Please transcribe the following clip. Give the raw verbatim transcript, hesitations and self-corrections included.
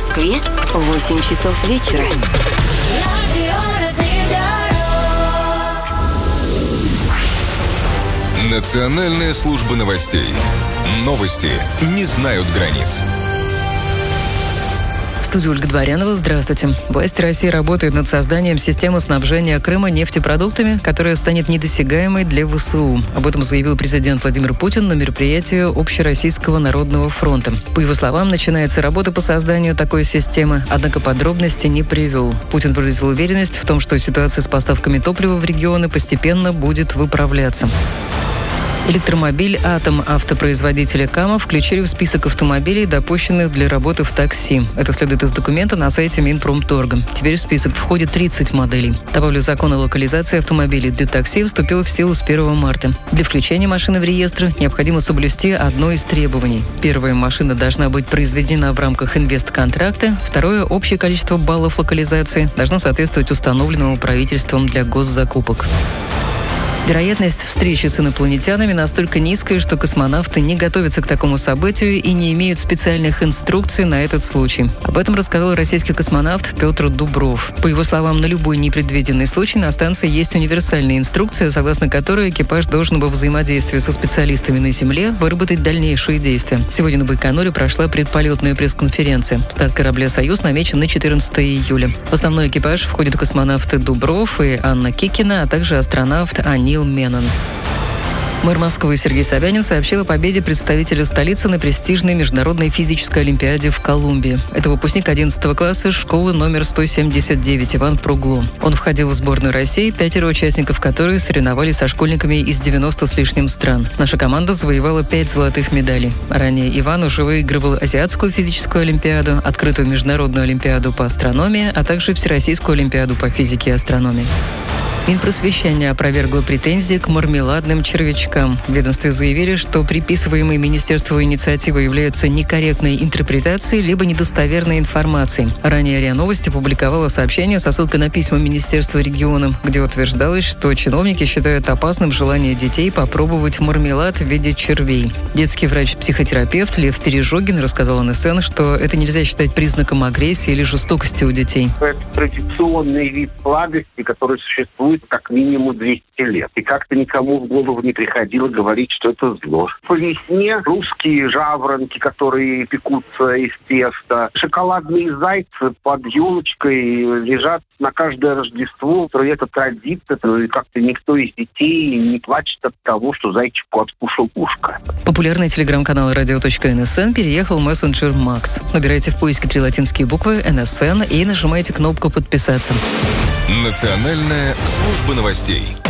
Москве восемь часов вечера. Национальная служба новостей. Новости не знают границ. В студии Ольга Дворянова. Здравствуйте. Власти России работают над созданием системы снабжения Крыма нефтепродуктами, которая станет недосягаемой для ВСУ. Об этом заявил президент Владимир Путин на мероприятии Общероссийского народного фронта. По его словам, начинается работа по созданию такой системы, однако подробности не привел. Путин выразил уверенность в том, что ситуация с поставками топлива в регионы постепенно будет выправляться. Электромобиль «Атом» автопроизводителя КАМА включили в список автомобилей, допущенных для работы в такси. Это следует из документа на сайте Минпромторга. Теперь в список входит тридцать моделей. Добавлю, закон о локализации автомобилей для такси вступил в силу с первого марта. Для включения машины в реестр необходимо соблюсти одно из требований. Первая машина должна быть произведена в рамках инвестконтракта. Второе, общее количество баллов локализации должно соответствовать установленному правительством для госзакупок. Вероятность встречи с инопланетянами настолько низкая, что космонавты не готовятся к такому событию и не имеют специальных инструкций на этот случай. Об этом рассказал российский космонавт Петр Дубров. По его словам, на любой непредвиденный случай на станции есть универсальная инструкция, согласно которой экипаж должен во взаимодействии со специалистами на Земле выработать дальнейшие действия. Сегодня на Байконуре прошла предполетная пресс-конференция. Старт корабля «Союз» намечен на четырнадцатое июля. В основной экипаж входят космонавты Дубров и Анна Кикина, а также астронавт Анил Менон. Мэр Москвы Сергей Собянин сообщил о победе представителя столицы на престижной международной физической олимпиаде в Колумбии. Это выпускник одиннадцатого класса школы номер сто семьдесят девять Иван Пругло. Он входил в сборную России, пятеро участников которой соревновались со школьниками из девяноста с лишним стран. Наша команда завоевала пять золотых медалей. Ранее Иван уже выигрывал Азиатскую физическую олимпиаду, открытую международную олимпиаду по астрономии, а также Всероссийскую олимпиаду по физике и астрономии. Минпросвещение опровергло претензии к мармеладным червячкам. В ведомстве заявили, что приписываемые министерству инициативы являются некорректной интерпретацией либо недостоверной информацией. Ранее РИА Новости публиковала сообщение со ссылкой на письма Министерства регионам, где утверждалось, что чиновники считают опасным желание детей попробовать мармелад в виде червей. Детский врач-психотерапевт Лев Пережогин рассказал эн эс эн, что это нельзя считать признаком агрессии или жестокости у детей. Это традиционный вид сладости, который существует как минимум двести лет. И как-то никому в голову не приходило говорить, что это зло. По весне русские жаворонки, которые пекутся из теста, шоколадные зайцы под елочкой лежат на каждое Рождество. Это традиция, и как-то никто из детей не плачет от того, что зайчику откушал ушко. Популярный телеграм-канал радио точка эн эс эн переехал в мессенджер Макс. Набирайте в поиске три латинские буквы эн эс эн и нажимайте кнопку «Подписаться». Национальная служба новостей.